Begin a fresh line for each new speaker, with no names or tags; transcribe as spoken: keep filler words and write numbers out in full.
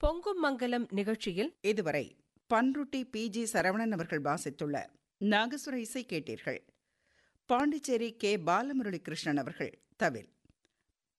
பொங்கும் மங்கலம் நிகழ்ச்சியில்
இதுவரை பன்ருட்டி பி ஜி சரவணன் அவர்கள் வாசித்துள்ள நாகசுர இசை கேட்டீர்கள். பாண்டிச்சேரி கே பாலமுரளி கிருஷ்ணன் அவர்கள் தவில்.